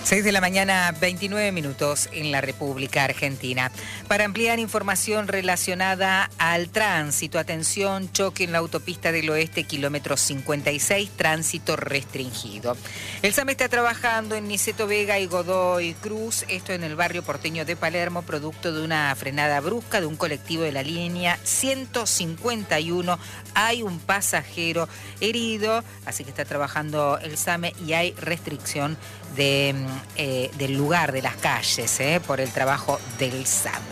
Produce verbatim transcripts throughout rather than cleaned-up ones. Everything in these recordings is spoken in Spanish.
seis de la mañana, veintinueve minutos en la República Argentina. Para ampliar información relacionada al tránsito, atención, choque en la autopista del Oeste, kilómetro cincuenta y seis, tránsito restringido. El SAME está trabajando en Niceto Vega y Godoy Cruz, esto en el barrio porteño de Palermo, producto de una frenada brusca de un colectivo de la línea ciento cincuenta y uno. Hay un pasajero herido, así que está trabajando el SAME y hay restricción de, eh, del lugar, de las calles, eh, por el trabajo del SAME.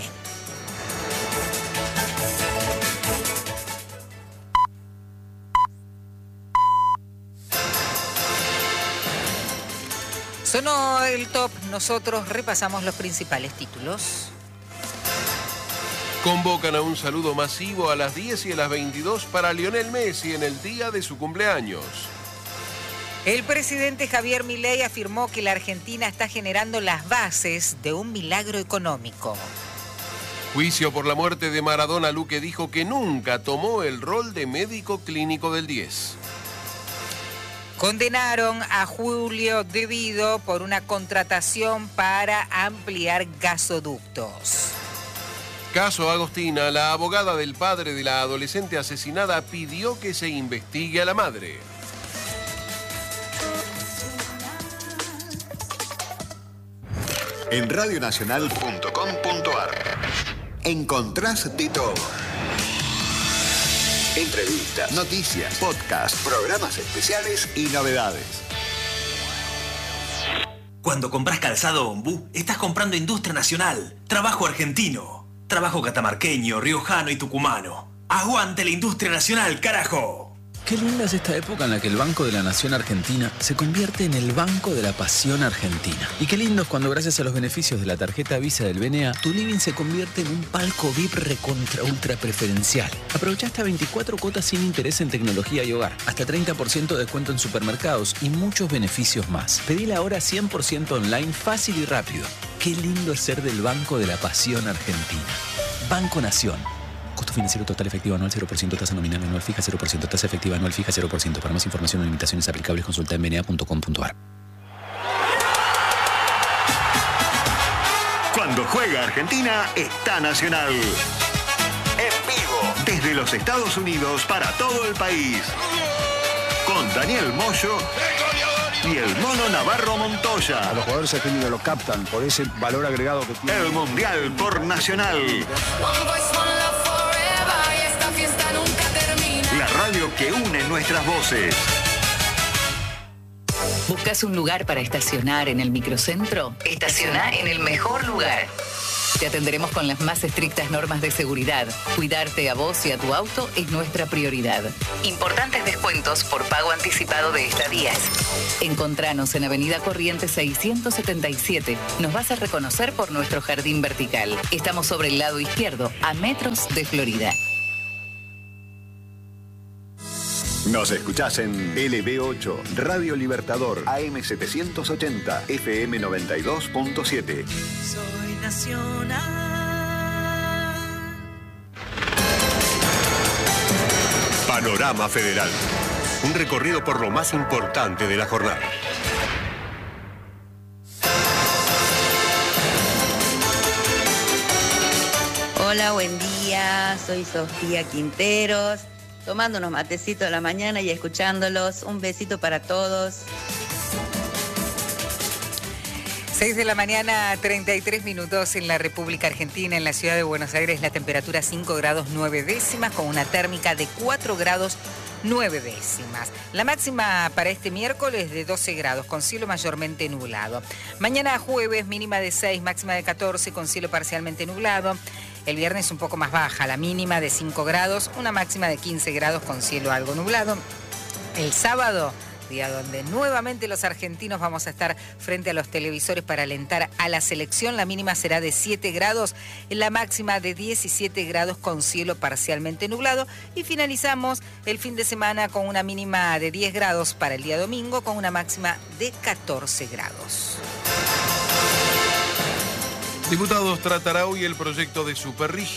Sonó el top, nosotros repasamos los principales títulos. Convocan a un saludo masivo a las diez y a las veintidós para Lionel Messi en el día de su cumpleaños. El presidente Javier Milei afirmó que la Argentina está generando las bases de un milagro económico. Juicio por la muerte de Maradona. Luque dijo que nunca tomó el rol de médico clínico del diez. Condenaron a Julio De Vido por una contratación para ampliar gasoductos. Caso Agostina. La abogada del padre de la adolescente asesinada pidió que se investigue a la madre. En radionacional punto com punto ar encontrás de todo. Entrevistas, noticias, podcasts, programas especiales y novedades. Cuando compras calzado Ombú, estás comprando industria nacional, trabajo argentino, trabajo catamarqueño, riojano y tucumano. ¡Aguante la industria nacional, carajo! Qué linda es esta época en la que el Banco de la Nación Argentina se convierte en el Banco de la Pasión Argentina. Y qué lindo es cuando, gracias a los beneficios de la tarjeta Visa del B N A, tu living se convierte en un palco V I P recontra ultra preferencial. Aprovecha hasta veinticuatro cuotas sin interés en tecnología y hogar, hasta treinta por ciento de descuento en supermercados y muchos beneficios más. Pedila ahora cien por ciento online, fácil y rápido. Qué lindo es ser del Banco de la Pasión Argentina. Banco Nación. Costo financiero total efectivo anual cero por ciento, tasa nominal anual fija cero por ciento, tasa efectiva anual fija cero por ciento. Para más información o limitaciones aplicables, consulta en b n a punto com punto ar. Cuando juega Argentina, está Nacional. En vivo, desde los Estados Unidos para todo el país. Con Daniel Moyo y el Mono Navarro Montoya. A los jugadores argentinos lo captan por ese valor agregado que tiene. El Mundial por Nacional. La radio que une nuestras voces. ¿Buscas un lugar para estacionar en el microcentro? Estaciona en el mejor lugar. Te atenderemos con las más estrictas normas de seguridad. Cuidarte a vos y a tu auto es nuestra prioridad. Importantes descuentos por pago anticipado de estadías. Encontranos en Avenida Corrientes seiscientos setenta y siete. Nos vas a reconocer por nuestro jardín vertical. Estamos sobre el lado izquierdo, a metros de Florida. Nos escuchás en L B ocho, Radio Libertador, A M setecientos ochenta, F M noventa y dos punto siete. Soy nacional. Panorama Federal. Un recorrido por lo más importante de la jornada. Hola, buen día. Soy Sofía Quinteros. Tomando unos matecitos a la mañana y escuchándolos. Un besito para todos. seis de la mañana, treinta y tres minutos en la República Argentina. En la ciudad de Buenos Aires la temperatura cinco grados nueve décimas con una térmica de cuatro grados nueve décimas. La máxima para este miércoles de doce grados con cielo mayormente nublado. Mañana jueves mínima de seis, máxima de catorce con cielo parcialmente nublado. El viernes un poco más baja, la mínima de cinco grados, una máxima de quince grados con cielo algo nublado. El sábado, día donde nuevamente los argentinos vamos a estar frente a los televisores para alentar a la selección, la mínima será de siete grados, la máxima de diecisiete grados con cielo parcialmente nublado. Y finalizamos el fin de semana con una mínima de diez grados para el día domingo, con una máxima de catorce grados. Diputados tratará hoy el proyecto de Superrigi.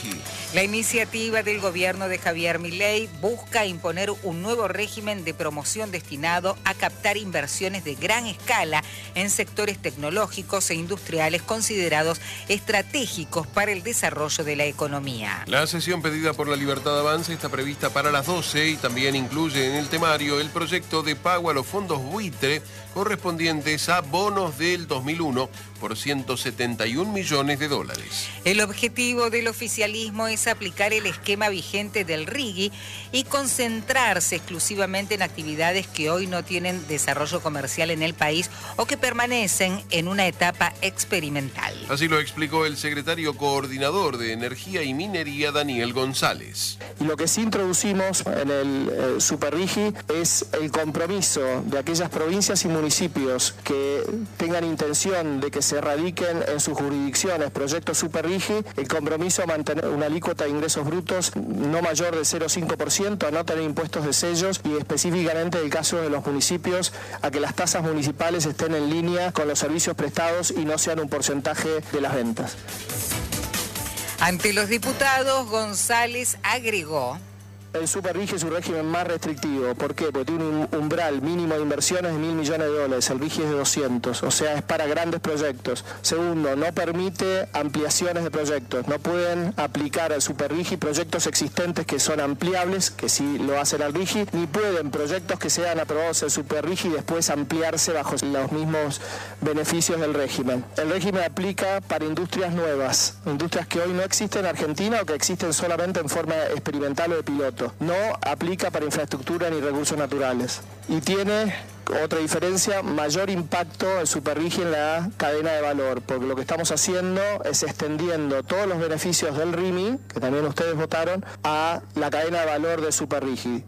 La iniciativa del gobierno de Javier Milei busca imponer un nuevo régimen de promoción destinado a captar inversiones de gran escala en sectores tecnológicos e industriales considerados estratégicos para el desarrollo de la economía. La sesión pedida por La Libertad Avanza está prevista para las doce y también incluye en el temario el proyecto de pago a los fondos buitre correspondientes a bonos del dos mil uno por ciento setenta y un millones de dólares. El objetivo del oficialismo es aplicar el esquema vigente del RIGI y concentrarse exclusivamente en actividades que hoy no tienen desarrollo comercial en el país o que permanecen en una etapa experimental. Así lo explicó el secretario coordinador de Energía y Minería, Daniel González. Y lo que sí introducimos en el eh, SuperRIGI es el compromiso de aquellas provincias y municipios que tengan intención de que se radiquen en sus jurisdicciones proyectos SuperRIGI, el compromiso a mantener una alícuota de ingresos brutos no mayor de cero coma cinco por ciento, a no tener impuestos de sellos y específicamente en el caso de los municipios a que las tasas municipales estén en línea con los servicios prestados y no sean un porcentaje de las ventas. Ante los diputados, González agregó: el SuperRIGI es un régimen más restrictivo. ¿Por qué? Porque tiene un umbral mínimo de inversiones de mil millones de dólares. El RIGI es de doscientos, o sea, es para grandes proyectos. Segundo, no permite ampliaciones de proyectos. No pueden aplicar al SuperRIGI proyectos existentes que son ampliables, que sí lo hacen al RIGI, ni pueden proyectos que sean aprobados al SuperRIGI y después ampliarse bajo los mismos beneficios del régimen. El régimen aplica para industrias nuevas, industrias que hoy no existen en Argentina o que existen solamente en forma experimental o de piloto. No aplica para infraestructura ni recursos naturales. Y tiene otra diferencia, mayor impacto el SuperRIGI en la cadena de valor, porque lo que estamos haciendo es extendiendo todos los beneficios del R I M I, que también ustedes votaron, a la cadena de valor del SuperRIGI.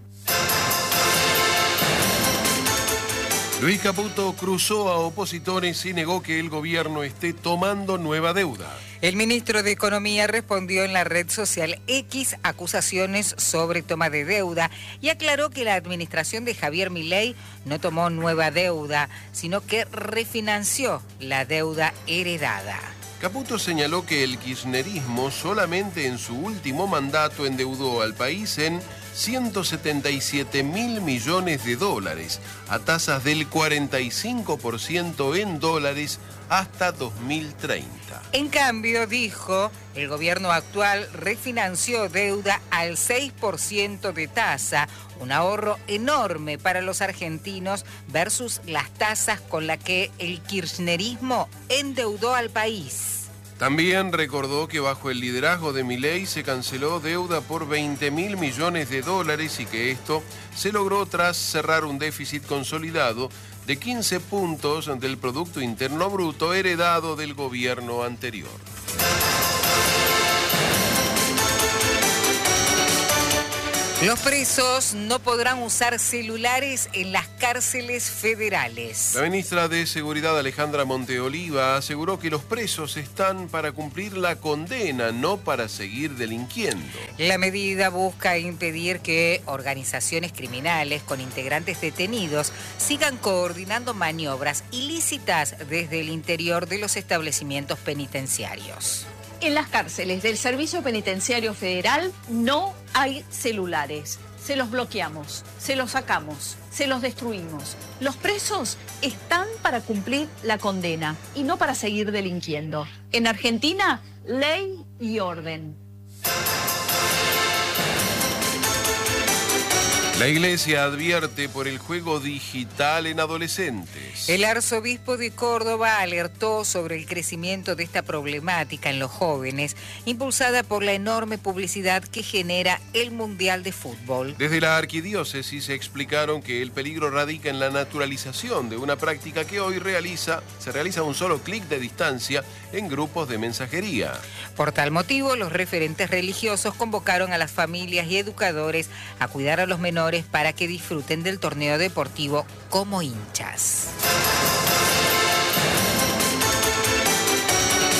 Luis Caputo cruzó a opositores y negó que el gobierno esté tomando nueva deuda. El ministro de Economía respondió en la red social X acusaciones sobre toma de deuda y aclaró que la administración de Javier Milei no tomó nueva deuda, sino que refinanció la deuda heredada. Caputo señaló que el kirchnerismo solamente en su último mandato endeudó al país en ciento setenta y siete mil millones de dólares, a tasas del cuarenta y cinco por ciento en dólares hasta dos mil treinta. En cambio, dijo, el gobierno actual refinanció deuda al seis por ciento de tasa, un ahorro enorme para los argentinos versus las tasas con las que el kirchnerismo endeudó al país. También recordó que bajo el liderazgo de Milei se canceló deuda por veinte mil millones de dólares y que esto se logró tras cerrar un déficit consolidado de quince puntos del Producto Interno Bruto heredado del gobierno anterior. Los presos no podrán usar celulares en las cárceles federales. La ministra de Seguridad, Alejandra Monteoliva, aseguró que los presos están para cumplir la condena, no para seguir delinquiendo. La medida busca impedir que organizaciones criminales con integrantes detenidos sigan coordinando maniobras ilícitas desde el interior de los establecimientos penitenciarios. En las cárceles del Servicio Penitenciario Federal no hay celulares. Se los bloqueamos, se los sacamos, se los destruimos. Los presos están para cumplir la condena y no para seguir delinquiendo. En Argentina, ley y orden. La Iglesia advierte por el juego digital en adolescentes. El arzobispo de Córdoba alertó sobre el crecimiento de esta problemática en los jóvenes, impulsada por la enorme publicidad que genera el Mundial de Fútbol. Desde la arquidiócesis explicaron que el peligro radica en la naturalización de una práctica que hoy realiza, se realiza a un solo clic de distancia en grupos de mensajería. Por tal motivo, los referentes religiosos convocaron a las familias y educadores a cuidar a los menores para que disfruten del torneo deportivo como hinchas.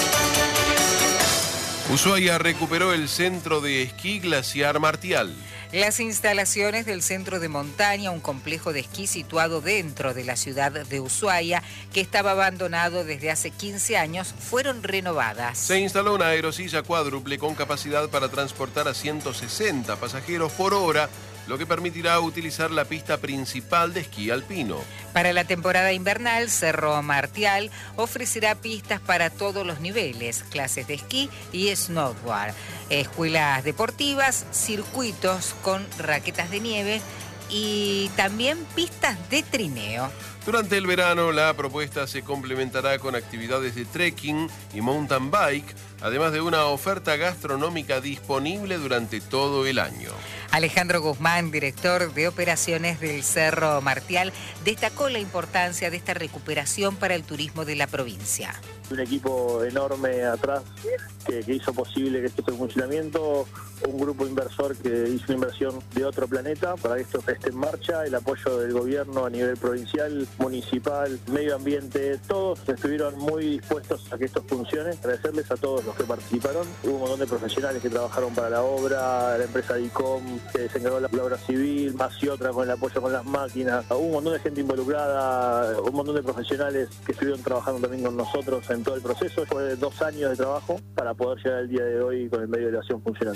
Ushuaia recuperó el centro de esquí glaciar Martial. Las instalaciones del centro de montaña, un complejo de esquí situado dentro de la ciudad de Ushuaia, que estaba abandonado desde hace quince años, fueron renovadas. Se instaló una aerosilla cuádruple con capacidad para transportar a ciento sesenta pasajeros por hora, lo que permitirá utilizar la pista principal de esquí alpino. Para la temporada invernal, Cerro Martial ofrecerá pistas para todos los niveles, clases de esquí y snowboard, escuelas deportivas, circuitos con raquetas de nieve y también pistas de trineo. Durante el verano, la propuesta se complementará con actividades de trekking y mountain bike, además de una oferta gastronómica disponible durante todo el año. Alejandro Guzmán, director de operaciones del Cerro Martial, destacó la importancia de esta recuperación para el turismo de la provincia. Un equipo enorme atrás que, que hizo posible que esto esté en funcionamiento, un grupo inversor que hizo una inversión de otro planeta para que esto esté en marcha, el apoyo del gobierno a nivel provincial, municipal, medio ambiente, todos estuvieron muy dispuestos a que esto funcione. Agradecerles a todos los que participaron. Hubo un montón de profesionales que trabajaron para la obra, la empresa de I C O M que se encargó de la obra civil, más y otra con el apoyo con las máquinas. Hubo un montón de gente involucrada, un montón de profesionales que estuvieron trabajando también con nosotros en todo el proceso. Fue dos años de trabajo para poder llegar al día de hoy con el medio de elevación funcionando.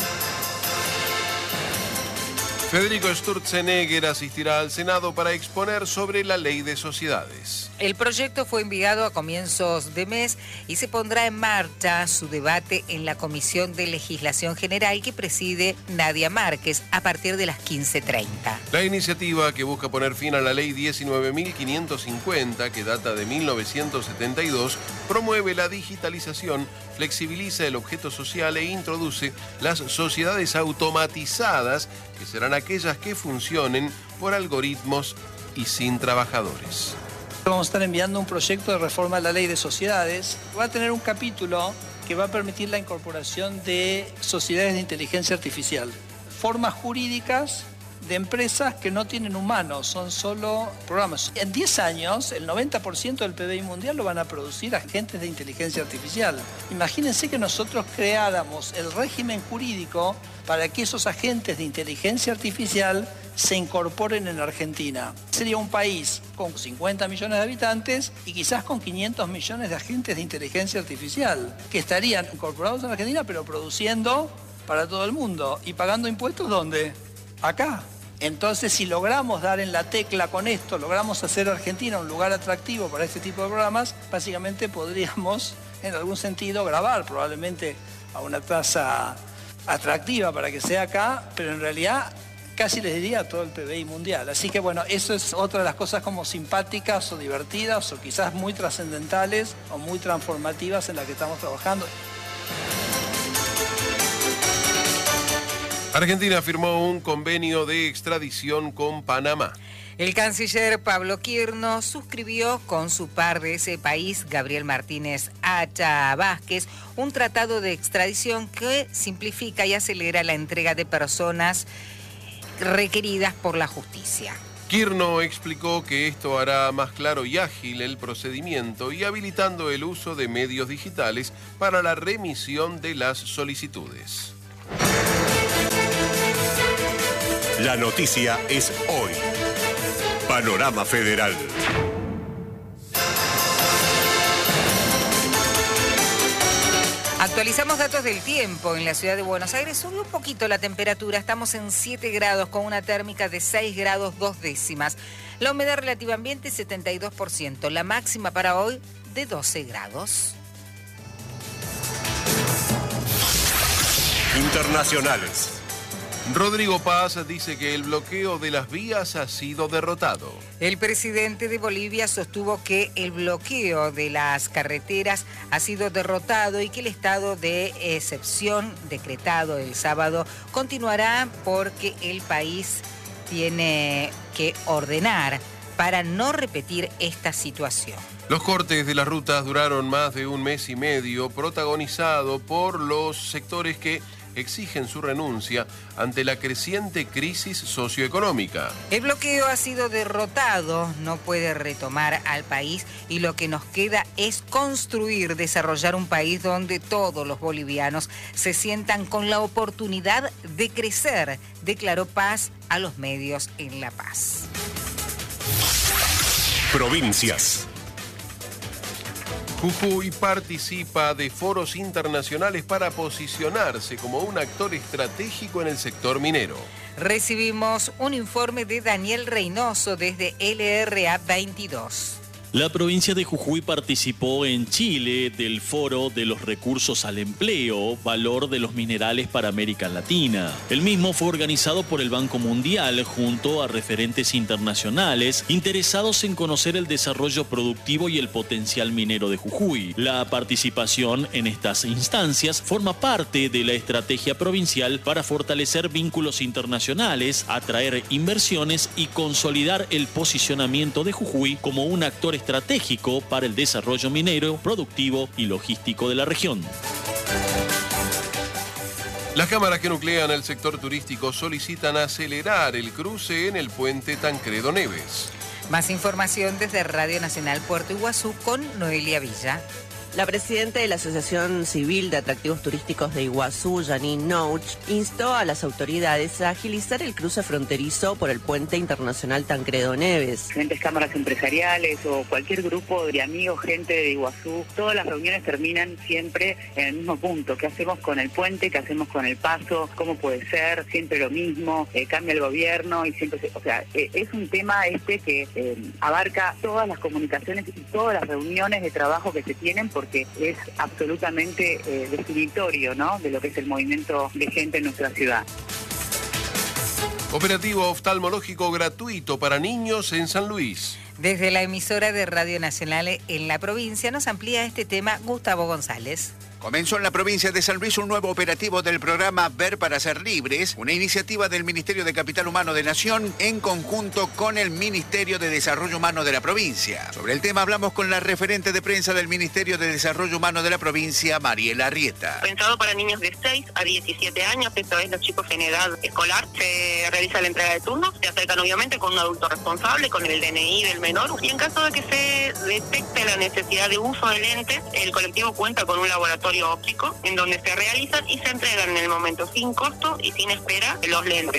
Federico Sturzenegger asistirá al Senado para exponer sobre la ley de sociedades. El proyecto fue enviado a comienzos de mes y se pondrá en marcha su debate en la Comisión de Legislación General que preside Nadia Márquez a partir de las quince treinta. La iniciativa, que busca poner fin a la ley diecinueve mil quinientos cincuenta, que data de mil novecientos setenta y dos, promueve la digitalización, flexibiliza el objeto social e introduce las sociedades automatizadas, que serán aquellas que funcionen por algoritmos y sin trabajadores. Vamos a estar enviando un proyecto de reforma a la ley de sociedades. Va a tener un capítulo que va a permitir la incorporación de sociedades de inteligencia artificial, formas jurídicas de empresas que no tienen humanos, son solo programas. En diez años, el noventa por ciento del P B I mundial lo van a producir agentes de inteligencia artificial. Imagínense que nosotros creáramos el régimen jurídico para que esos agentes de inteligencia artificial se incorporen en Argentina. Sería un país con cincuenta millones de habitantes y quizás con quinientos millones de agentes de inteligencia artificial, que estarían incorporados en Argentina, pero produciendo para todo el mundo. ¿Y pagando impuestos dónde? Acá. Entonces, si logramos dar en la tecla con esto, logramos hacer Argentina un lugar atractivo para este tipo de programas, básicamente podríamos, en algún sentido, grabar probablemente a una tasa atractiva para que sea acá, pero en realidad casi les diría a todo el P B I mundial. Así que bueno, eso es otra de las cosas como simpáticas o divertidas o quizás muy trascendentales o muy transformativas en las que estamos trabajando. Argentina firmó un convenio de extradición con Panamá. El canciller Pablo Quirno suscribió con su par de ese país, Gabriel Martínez Hacha Vázquez, un tratado de extradición que simplifica y acelera la entrega de personas requeridas por la justicia. Quirno explicó que esto hará más claro y ágil el procedimiento y habilitando el uso de medios digitales para la remisión de las solicitudes. La noticia es hoy. Panorama Federal. Actualizamos datos del tiempo en la ciudad de Buenos Aires. Subió un poquito la temperatura, estamos en siete grados con una térmica de seis grados dos décimas. La humedad relativa ambiente setenta y dos por ciento, la máxima para hoy de doce grados. Internacionales. Rodrigo Paz dice que el bloqueo de las vías ha sido derrotado. El presidente de Bolivia sostuvo que el bloqueo de las carreteras ha sido derrotado y que el estado de excepción decretado el sábado continuará porque el país tiene que ordenar para no repetir esta situación. Los cortes de las rutas duraron más de un mes y medio, protagonizado por los sectores que exigen su renuncia ante la creciente crisis socioeconómica. El bloqueo ha sido derrotado, no puede retomar al país y lo que nos queda es construir, desarrollar un país donde todos los bolivianos se sientan con la oportunidad de crecer, declaró Paz a los medios en La Paz. Provincias. Jujuy participa de foros internacionales para posicionarse como un actor estratégico en el sector minero. Recibimos un informe de Daniel Reynoso desde L R A veintidós. La provincia de Jujuy participó en Chile del Foro de los Recursos al Empleo, Valor de los Minerales para América Latina. El mismo fue organizado por el Banco Mundial junto a referentes internacionales interesados en conocer el desarrollo productivo y el potencial minero de Jujuy. La participación en estas instancias forma parte de la estrategia provincial para fortalecer vínculos internacionales, atraer inversiones y consolidar el posicionamiento de Jujuy como un actor estratégico para el desarrollo minero, productivo y logístico de la región. Las cámaras que nuclean el sector turístico solicitan acelerar el cruce en el puente Tancredo Neves. Más información desde Radio Nacional Puerto Iguazú con Noelia Villa. La presidenta de la Asociación Civil de Atractivos Turísticos de Iguazú, Janine Nouch, instó a las autoridades a agilizar el cruce fronterizo por el puente internacional Tancredo Neves. Diferentes cámaras empresariales o cualquier grupo de amigos, gente de Iguazú, todas las reuniones terminan siempre en el mismo punto. ¿Qué hacemos con el puente? ¿Qué hacemos con el paso? ¿Cómo puede ser? Siempre lo mismo, eh, cambia el gobierno y siempre se... O sea, eh, es un tema este que eh, abarca todas las comunicaciones y todas las reuniones de trabajo que se tienen porque es absolutamente eh, definitorio, ¿no?, de lo que es el movimiento de gente en nuestra ciudad. Operativo oftalmológico gratuito para niños en San Luis. Desde la emisora de Radio Nacional en la provincia nos amplía este tema Gustavo González. Comenzó en la provincia de San Luis un nuevo operativo del programa Ver para Ser Libres, una iniciativa del Ministerio de Capital Humano de Nación en conjunto con el Ministerio de Desarrollo Humano de la provincia. Sobre el tema hablamos con la referente de prensa del Ministerio de Desarrollo Humano de la provincia, Mariela Arrieta. Pensado para niños de seis a diecisiete años, esto es los chicos en edad escolar, se realiza la entrega de turnos, se acercan obviamente con un adulto responsable, con el D N I del menor, y en caso de que se detecte la necesidad de uso de lentes, el colectivo cuenta con un laboratorio óptico en donde se realizan y se entregan en el momento sin costo y sin espera los lentes.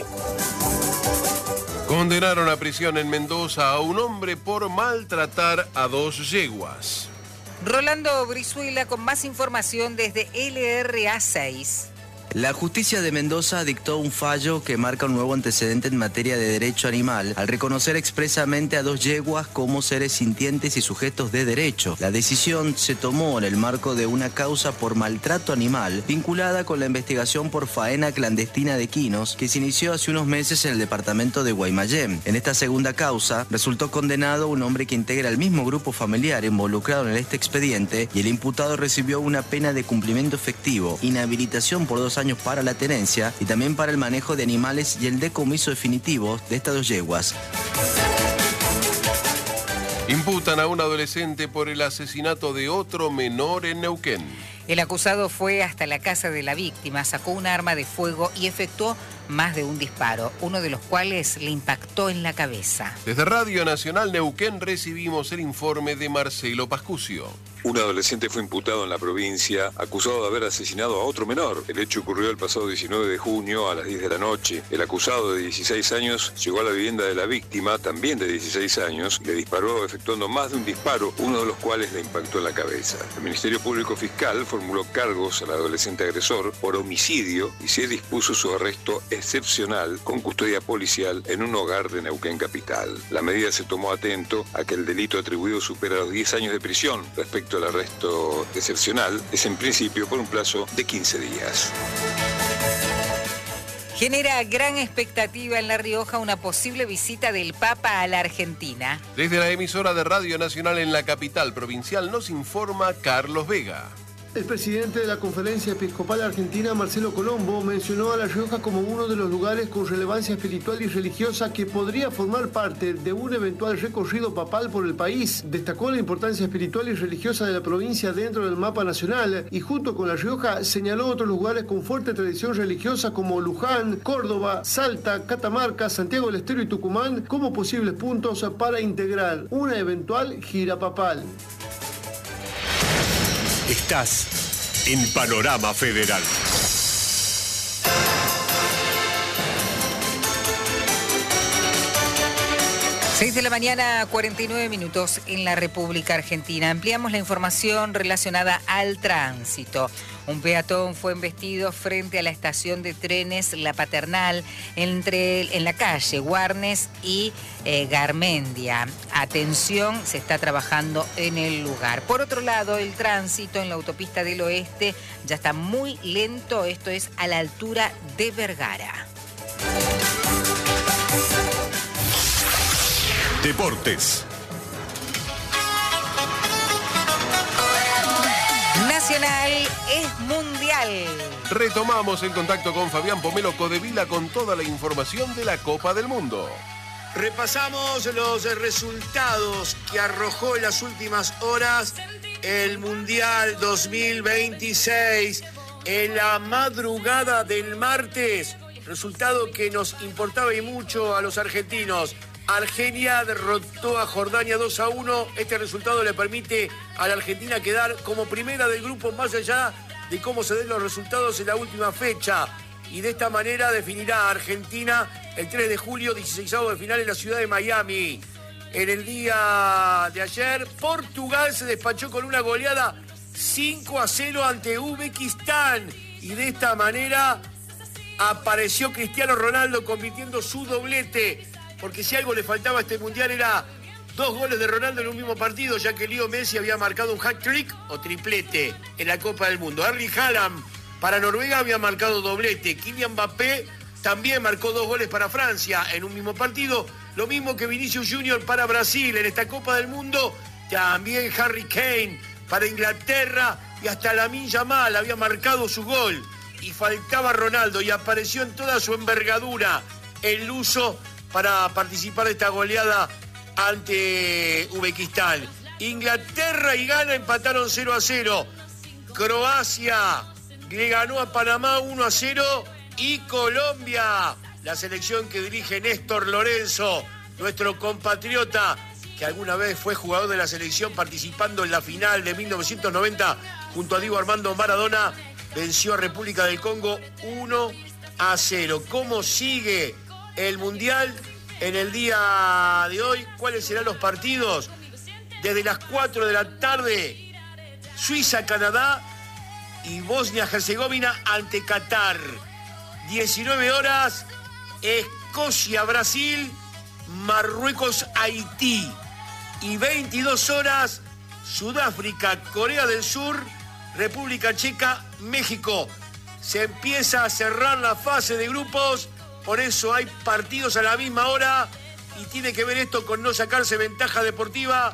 Condenaron a prisión en Mendoza a un hombre por maltratar a dos yeguas. Rolando Brizuela con más información desde L R A seis. La justicia de Mendoza dictó un fallo que marca un nuevo antecedente en materia de derecho animal al reconocer expresamente a dos yeguas como seres sintientes y sujetos de derecho. La decisión se tomó en el marco de una causa por maltrato animal vinculada con la investigación por faena clandestina de quinos que se inició hace unos meses en el departamento de Guaymallén. En esta segunda causa resultó condenado un hombre que integra el mismo grupo familiar involucrado en este expediente y el imputado recibió una pena de cumplimiento efectivo, inhabilitación por dos años para la tenencia y también para el manejo de animales y el decomiso definitivo de estas dos yeguas. Imputan a un adolescente por el asesinato de otro menor en Neuquén. El acusado fue hasta la casa de la víctima, sacó un arma de fuego y efectuó más de un disparo, uno de los cuales le impactó en la cabeza. Desde Radio Nacional Neuquén recibimos el informe de Marcelo Pascucio. Un adolescente fue imputado en la provincia, acusado de haber asesinado a otro menor. El hecho ocurrió el pasado diecinueve de junio a las diez de la noche. El acusado de dieciséis años llegó a la vivienda de la víctima, también de dieciséis años, le disparó efectuando más de un disparo, uno de los cuales le impactó en la cabeza. El Ministerio Público Fiscal formuló cargos al adolescente agresor por homicidio y se dispuso su arresto excepcional con custodia policial en un hogar de Neuquén Capital. La medida se tomó atento a que el delito atribuido supera los diez años de prisión. Respecto al arresto excepcional, es en principio por un plazo de quince días. Genera gran expectativa en La Rioja una posible visita del Papa a la Argentina. Desde la emisora de Radio Nacional en la capital provincial nos informa Carlos Vega. El presidente de la Conferencia Episcopal Argentina, Marcelo Colombo, mencionó a La Rioja como uno de los lugares con relevancia espiritual y religiosa que podría formar parte de un eventual recorrido papal por el país. Destacó la importancia espiritual y religiosa de la provincia dentro del mapa nacional y junto con La Rioja señaló otros lugares con fuerte tradición religiosa como Luján, Córdoba, Salta, Catamarca, Santiago del Estero y Tucumán como posibles puntos para integrar una eventual gira papal. Estás en Panorama Federal. seis de la mañana, cuarenta y nueve minutos en la República Argentina. Ampliamos la información relacionada al tránsito. Un peatón fue embestido frente a la estación de trenes La Paternal entre, en la calle Warnes y eh, Garmendia. Atención, se está trabajando en el lugar. Por otro lado, el tránsito en la autopista del Oeste ya está muy lento. Esto es a la altura de Vergara. Deportes. Nacional es mundial. Retomamos el contacto con Fabián Pomelo Codevila con toda la información de la Copa del Mundo. Repasamos los resultados que arrojó en las últimas horas el Mundial dos mil veintiséis. En la madrugada del martes, resultado que nos importaba y mucho a los argentinos. Argelia derrotó a Jordania dos a uno. Este resultado le permite a la Argentina quedar como primera del grupo más allá de cómo se den los resultados en la última fecha. Y de esta manera definirá a Argentina el tres de julio, dieciseisavo de final en la ciudad de Miami. En el día de ayer, Portugal se despachó con una goleada cinco a cero ante Uzbekistán. Y de esta manera apareció Cristiano Ronaldo convirtiendo su doblete. Porque si algo le faltaba a este mundial era dos goles de Ronaldo en un mismo partido, ya que Leo Messi había marcado un hat-trick o triplete en la Copa del Mundo. Erling Haaland para Noruega había marcado doblete. Kylian Mbappé también marcó dos goles para Francia en un mismo partido. Lo mismo que Vinicius Junior para Brasil en esta Copa del Mundo. También Harry Kane para Inglaterra y hasta Lamine Yamal había marcado su gol. Y faltaba Ronaldo y apareció en toda su envergadura el luso para participar de esta goleada ante Uzbekistán. Inglaterra y Ghana empataron cero a cero. Croacia le ganó a Panamá uno a cero. Y Colombia, la selección que dirige Néstor Lorenzo, nuestro compatriota, que alguna vez fue jugador de la selección participando en la final de mil novecientos noventa junto a Diego Armando Maradona, venció a República del Congo uno a cero. ¿Cómo sigue el Mundial en el día de hoy? ¿Cuáles serán los partidos? Desde las cuatro de la tarde, Suiza-Canadá y Bosnia-Herzegovina ante Qatar. diecinueve horas, Escocia-Brasil, Marruecos-Haití. Y veintidós horas, Sudáfrica-Corea del Sur, República Checa-México. Se empieza a cerrar la fase de grupos. Por eso hay partidos a la misma hora y tiene que ver esto con no sacarse ventaja deportiva.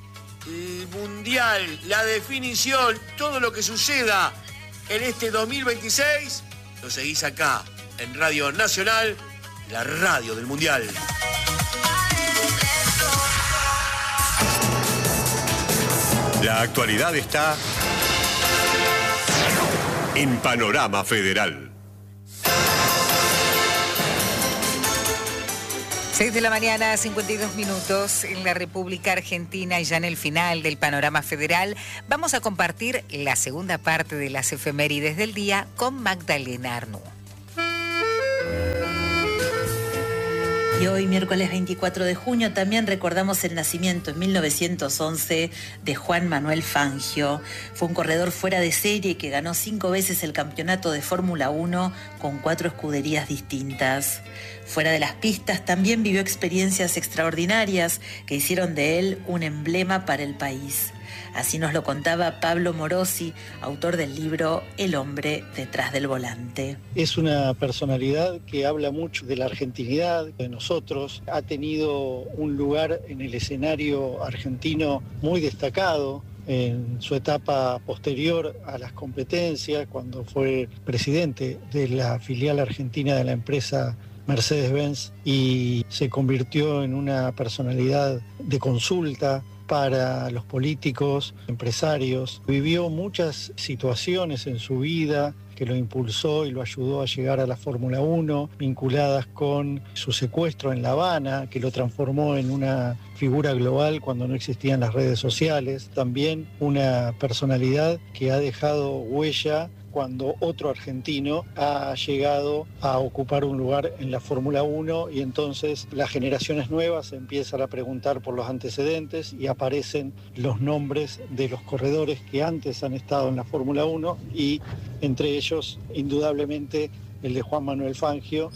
El Mundial, la definición, todo lo que suceda en este dos mil veintiséis, lo seguís acá en Radio Nacional, la radio del Mundial. La actualidad está en Panorama Federal. seis de la mañana, cincuenta y dos minutos en la República Argentina y ya en el final del Panorama Federal vamos a compartir la segunda parte de las efemérides del día con Magdalena Arnú. Y hoy, miércoles veinticuatro de junio, también recordamos el nacimiento en mil novecientos once de Juan Manuel Fangio. Fue un corredor fuera de serie que ganó cinco veces el campeonato de Fórmula uno con cuatro escuderías distintas. Fuera de las pistas, también vivió experiencias extraordinarias que hicieron de él un emblema para el país. Así nos lo contaba Pablo Morosi, autor del libro El hombre detrás del volante. Es una personalidad que habla mucho de la argentinidad, de nosotros. Ha tenido un lugar en el escenario argentino muy destacado. en su etapa posterior a las competencias, cuando fue presidente de la filial argentina de la empresa Mercedes-Benz y se convirtió en una personalidad de consulta para los políticos, empresarios. Vivió muchas situaciones en su vida que lo impulsó y lo ayudó a llegar a la Fórmula uno, vinculadas con su secuestro en La Habana, que lo transformó en una figura global cuando no existían las redes sociales. También una personalidad que ha dejado huella cuando otro argentino ha llegado a ocupar un lugar en la Fórmula uno, y entonces las generaciones nuevas empiezan a preguntar por los antecedentes y aparecen los nombres de los corredores que antes han estado en la Fórmula uno, y entre ellos indudablemente el de Juan Manuel Fangio.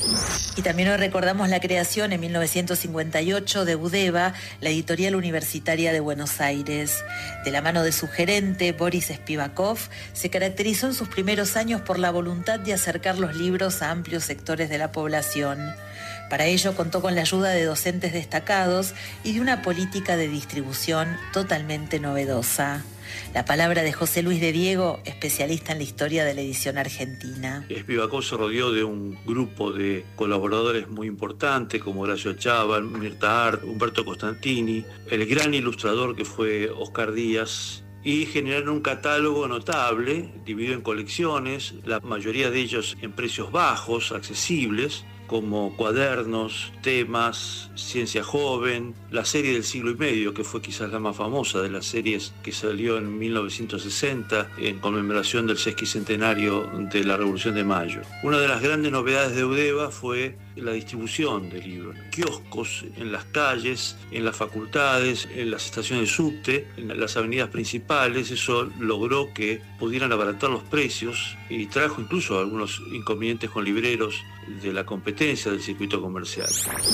Y también hoy recordamos la creación en mil novecientos cincuenta y ocho de UDEVA, la editorial universitaria de Buenos Aires. De la mano de su gerente, Boris Spivakov, se caracterizó en sus primeros años por la voluntad de acercar los libros a amplios sectores de la población. Para ello contó con la ayuda de docentes destacados y de una política de distribución totalmente novedosa. La palabra de José Luis de Diego, especialista en la historia de la edición argentina. Spivakov se rodeó de un grupo de colaboradores muy importantes como Horacio Chaval, Mirta Art, Humberto Costantini, el gran ilustrador que fue Oscar Díaz, y generaron un catálogo notable, dividido en colecciones, la mayoría de ellos en precios bajos, accesibles, como cuadernos, temas, ciencia joven, la serie del siglo y medio, que fue quizás la más famosa de las series que salió en mil novecientos sesenta en conmemoración del sesquicentenario de la Revolución de Mayo. Una de las grandes novedades de UDEVA fue la distribución de libros, kioscos en las calles, en las facultades, en las estaciones de subte, en las avenidas principales. Eso logró que pudieran abaratar los precios y trajo incluso algunos inconvenientes con libreros de la competencia del circuito comercial.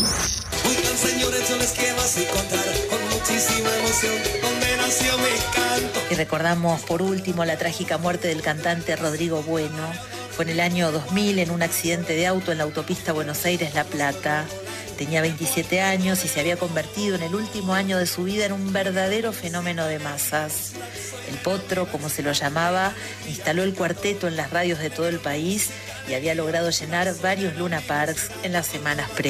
Oigan, señores, yo les quiero así contar con muchísima emoción donde nació mi canto. Y recordamos por último la trágica muerte del cantante Rodrigo Bueno. Fue en el año dos mil en un accidente de auto en la autopista Buenos Aires-La Plata. Tenía veintisiete años y se había convertido en el último año de su vida en un verdadero fenómeno de masas. El Potro, como se lo llamaba, instaló el cuarteto en las radios de todo el país y había logrado llenar varios Luna Parks en las semanas previas.